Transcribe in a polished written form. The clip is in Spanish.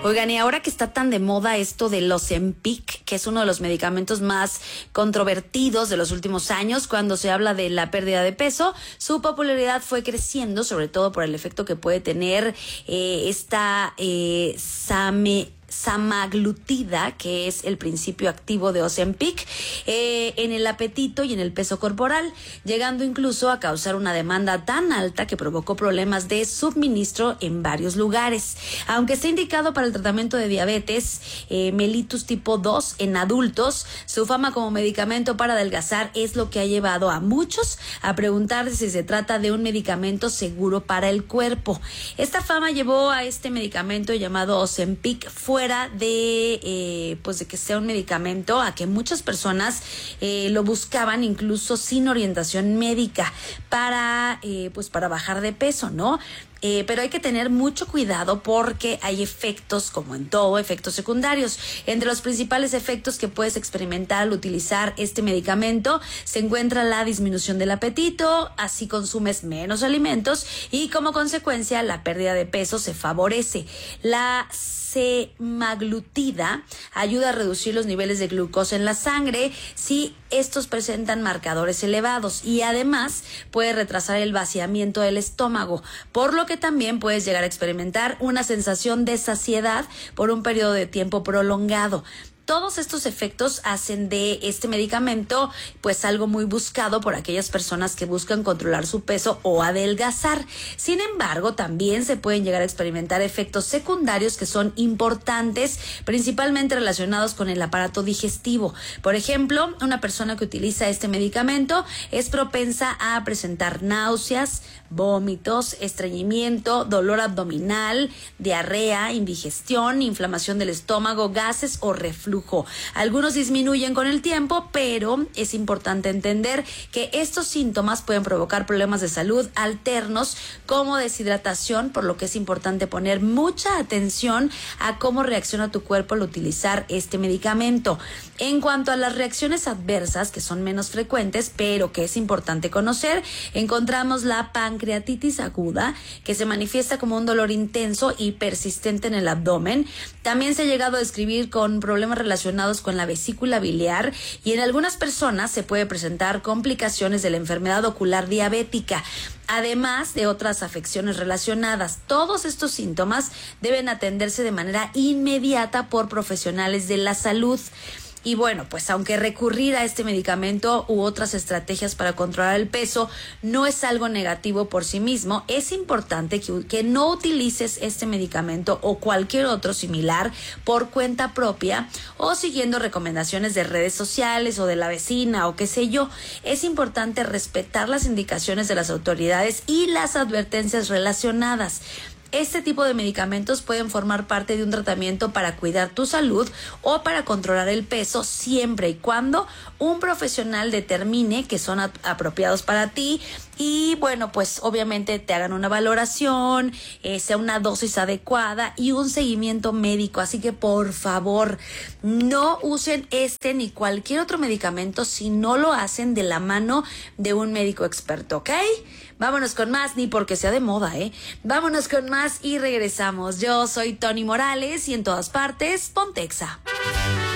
Oigan, y ahora que está tan de moda esto del Ozempic, que es uno de los medicamentos más controvertidos de los últimos años cuando se habla de la pérdida de peso, su popularidad fue creciendo, sobre todo por el efecto que puede tener esta semaglutida, que es el principio activo de Ozempic, en el apetito y en el peso corporal, llegando incluso a causar una demanda tan alta que provocó problemas de suministro en varios lugares. Aunque está indicado para el tratamiento de diabetes mellitus tipo 2 en adultos, su fama como medicamento para adelgazar es lo que ha llevado a muchos a preguntarse si se trata de un medicamento seguro para el cuerpo. Esta fama llevó a este medicamento llamado Ozempic fuera de que sea un medicamento, a que muchas personas lo buscaban incluso sin orientación médica para bajar de peso, ¿no? Pero hay que tener mucho cuidado porque hay efectos, como en todo, efectos secundarios. Entre los principales efectos que puedes experimentar al utilizar este medicamento se encuentra la disminución del apetito, así consumes menos alimentos y como consecuencia la pérdida de peso se favorece. La semaglutida ayuda a reducir los niveles de glucosa en la sangre si estos presentan marcadores elevados y además puede retrasar el vaciamiento del estómago, por lo que también puedes llegar a experimentar una sensación de saciedad por un periodo de tiempo prolongado. Todos estos efectos hacen de este medicamento pues algo muy buscado por aquellas personas que buscan controlar su peso o adelgazar. Sin embargo, también se pueden llegar a experimentar efectos secundarios que son importantes, principalmente relacionados con el aparato digestivo. Por ejemplo, una persona que utiliza este medicamento es propensa a presentar náuseas, vómitos, estreñimiento, dolor abdominal, diarrea, indigestión, inflamación del estómago, gases o reflujo. Algunos disminuyen con el tiempo, pero es importante entender que estos síntomas pueden provocar problemas de salud alternos como deshidratación, por lo que es importante poner mucha atención a cómo reacciona tu cuerpo al utilizar este medicamento. En cuanto a las reacciones adversas, que son menos frecuentes, pero que es importante conocer, encontramos la pancreatitis aguda, que se manifiesta como un dolor intenso y persistente en el abdomen. También se ha llegado a describir con problemas relacionados con la vesícula biliar y en algunas personas se puede presentar complicaciones de la enfermedad ocular diabética, además de otras afecciones relacionadas. Todos estos síntomas deben atenderse de manera inmediata por profesionales de la salud. Y bueno, pues aunque recurrir a este medicamento u otras estrategias para controlar el peso no es algo negativo por sí mismo, es importante que no utilices este medicamento o cualquier otro similar por cuenta propia o siguiendo recomendaciones de redes sociales o de la vecina o qué sé yo. Es importante respetar las indicaciones de las autoridades y las advertencias relacionadas. Este tipo de medicamentos pueden formar parte de un tratamiento para cuidar tu salud o para controlar el peso siempre y cuando un profesional determine que son apropiados para ti y bueno, pues obviamente te hagan una valoración, sea una dosis adecuada y un seguimiento médico. Así que por favor, no usen este ni cualquier otro medicamento si no lo hacen de la mano de un médico experto, ¿ok? Vámonos con más, ni porque sea de moda, Vámonos con más y regresamos. Yo soy Tony Morales y en todas partes, Pontexa.